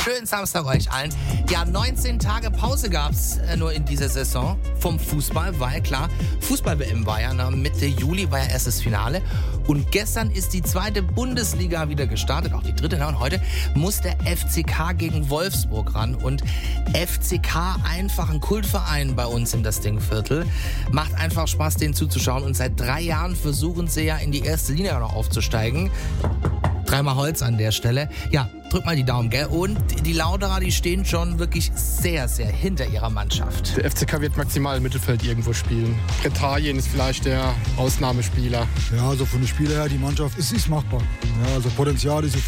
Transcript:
Schönen Samstag euch allen. Ja, 19 Tage Pause gab's nur in dieser Saison vom Fußball, weil klar, Fußball-WM war ja Mitte Juli, war ja erstes Finale. Und gestern ist die zweite Bundesliga wieder gestartet, auch die dritte. Und heute muss der FCK gegen Wolfsburg ran. Und FCK, einfach ein Kultverein bei uns im Das Ding-Viertel. Macht einfach Spaß, denen zuzuschauen. Und seit 3 Jahren versuchen sie ja in die erste Linie noch aufzusteigen. 3-mal Holz an der Stelle. Ja, drück mal die Daumen, gell? Und die Lauterer, die stehen schon wirklich sehr, sehr hinter ihrer Mannschaft. Der FCK wird maximal im Mittelfeld irgendwo spielen. Bretagien ist vielleicht der Ausnahmespieler. Ja, also von den Spielern her, die Mannschaft ist machbar. Ja, also Potenzial ist